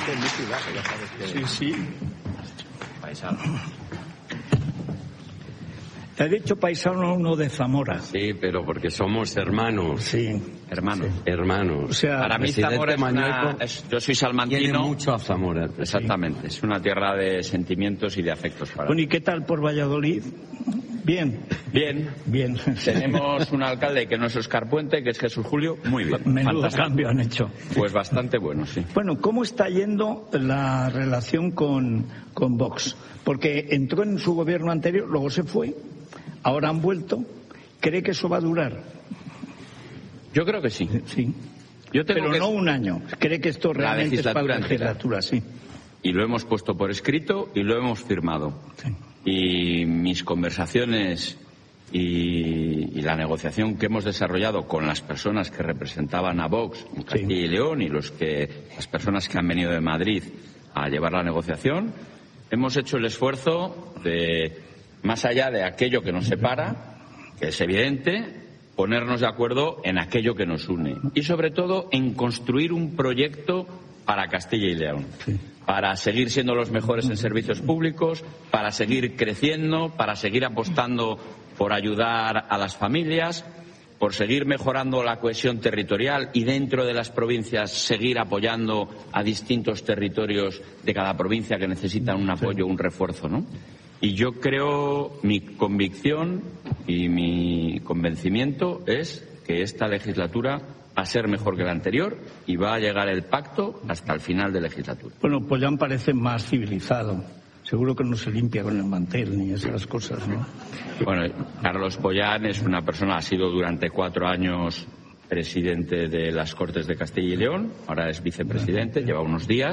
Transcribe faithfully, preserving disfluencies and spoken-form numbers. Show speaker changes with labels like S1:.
S1: usted muy ciudad, ya sabes que...
S2: Sí, sí.
S1: Paisano.
S2: He dicho paisano uno de Zamora.
S3: Sí, pero porque somos hermanos.
S2: Sí.
S1: Hermanos.
S2: Sí.
S3: Hermanos.
S2: O sea,
S1: Para mí
S3: Presidente
S1: Zamora es una...
S3: Mañueco
S1: es- yo soy
S3: tiene
S1: salmantino.
S3: mucho a Zamora.
S1: Exactamente. Es una tierra de sentimientos y de afectos para
S2: Bueno,
S1: mí.
S2: ¿y qué tal por Valladolid? Bien,
S1: Bien.
S2: bien.
S1: Tenemos un alcalde que no es Óscar Puente, que es Jesús Julio. Muy bien.
S2: Menudo
S1: Fantástico.
S2: cambio han hecho.
S1: Pues bastante bueno, sí.
S2: Bueno, ¿cómo está yendo la relación con, con Vox? Porque entró en su gobierno anterior, luego se fue, ahora han vuelto. ¿Cree que eso va a durar?
S1: Yo creo que sí.
S2: Sí.
S1: Yo tengo
S2: Pero
S1: que...
S2: no un año. ¿Cree que esto
S1: La
S2: realmente es para la
S1: legislatura
S2: legislatura? Sí.
S1: Y lo hemos puesto por escrito y lo hemos firmado.
S2: Sí.
S1: Y mis conversaciones y, y la negociación que hemos desarrollado con las personas que representaban a Vox en Castilla y León y los que, las personas que han venido de Madrid a llevar la negociación, hemos hecho el esfuerzo de, más allá de aquello que nos separa, que es evidente, ponernos de acuerdo en aquello que nos une y sobre todo en construir un proyecto para Castilla y León,
S2: Sí.
S1: para seguir siendo los mejores en servicios públicos, para seguir creciendo, para seguir apostando por ayudar a las familias, por seguir mejorando la cohesión territorial y dentro de las provincias seguir apoyando a distintos territorios de cada provincia que necesitan un apoyo, un refuerzo, ¿no? Y yo creo, mi convicción y mi convencimiento es que esta legislatura va a ser mejor que la anterior y va a llegar el pacto hasta el final de legislatura.
S2: Bueno, Pollán parece más civilizado. Seguro que no se limpia con el mantel ni esas cosas, ¿no?
S1: Bueno, Carlos Pollán es una persona, ha sido durante cuatro años presidente de las Cortes de Castilla y León, ahora es vicepresidente, lleva unos días.